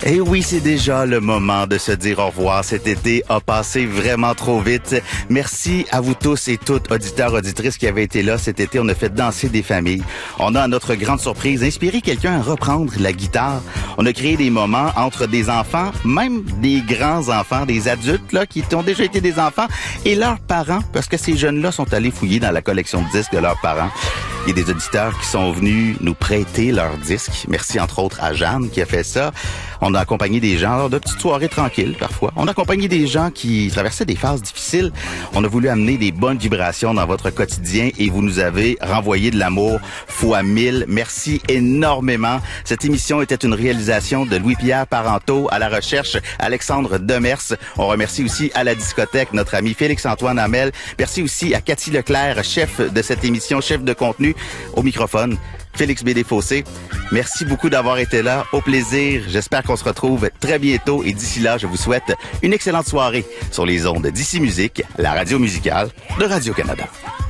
Et oui, c'est déjà le moment de se dire au revoir. Cet été a passé vraiment trop vite. Merci à vous tous et toutes, auditeurs, auditrices qui avaient été là cet été. On a fait danser des familles. On a, à notre grande surprise, inspiré quelqu'un à reprendre la guitare. On a créé des moments entre des enfants, même des grands enfants, des adultes là qui ont déjà été des enfants, et leurs parents, parce que ces jeunes-là sont allés fouiller dans la collection de disques de leurs parents. Il y a des auditeurs qui sont venus nous prêter leurs disques. Merci entre autres à Jeanne qui a fait ça. On a accompagné des gens lors de petites soirées tranquilles parfois. On a accompagné des gens qui traversaient des phases difficiles. On a voulu amener des bonnes vibrations dans votre quotidien et vous nous avez renvoyé de l'amour fois 1000. Merci énormément. Cette émission était une réalisation de Louis-Pierre Parenteau, à la recherche Alexandre Demers. On remercie aussi à la discothèque notre ami Félix-Antoine Hamel. Merci aussi à Cathy Leclerc, chef de cette émission, chef de contenu. Au microphone, Félix Bédé-Fossé. Merci beaucoup d'avoir été là. Au plaisir. J'espère qu'on se retrouve très bientôt. Et d'ici là, je vous souhaite une excellente soirée sur les ondes d'Ici Musique, la radio musicale de Radio-Canada.